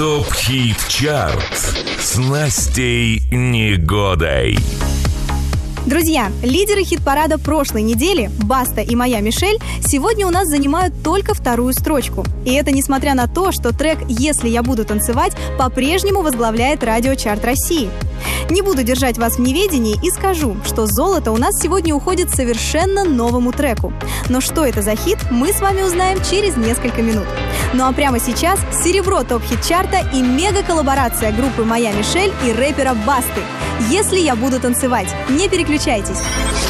ТОП-ХИТ-ЧАРТ с Настей Негодой. Друзья, лидеры хит-парада прошлой недели, Баста и Моя Мишель, сегодня у нас занимают только вторую строчку. И это несмотря на то, что трек «Если я буду танцевать» по-прежнему возглавляет радиочарт России. Не буду держать вас в неведении и скажу, что золото у нас сегодня уходит совершенно новому треку. Но что это за хит, мы с вами узнаем через несколько минут. Ну а прямо сейчас серебро топ-хит-чарта и мега-коллаборация группы «Моя Мишель» и рэпера Басты. «Если я буду танцевать». Не переключайтесь.